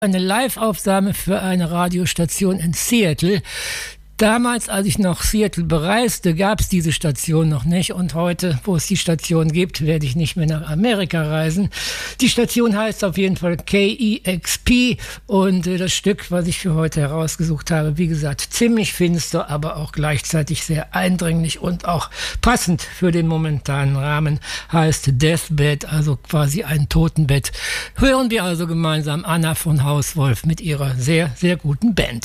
Eine Live-Aufnahme für eine Radiostation in Seattle. Damals, als ich nach Seattle bereiste, gab es diese Station noch nicht. Und heute, wo es die Station gibt, werde ich nicht mehr nach Amerika reisen. Die Station heißt auf jeden Fall KEXP. Und das Stück, was ich für heute herausgesucht habe, wie gesagt, ziemlich finster, aber auch gleichzeitig sehr eindringlich und auch passend für den momentanen Rahmen, heißt Deathbed, also quasi ein Totenbett. Hören wir also gemeinsam Anna von Hauswolf mit ihrer sehr, sehr guten Band.